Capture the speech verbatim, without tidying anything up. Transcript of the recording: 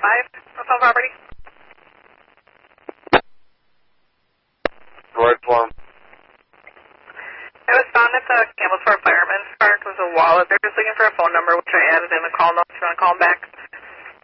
five, what's on property? Roy Plum. It was found at the Campbellsport Fireman's Park. It was a wallet. They're just looking for a phone number, which I added in the call notes. If you want to call them back.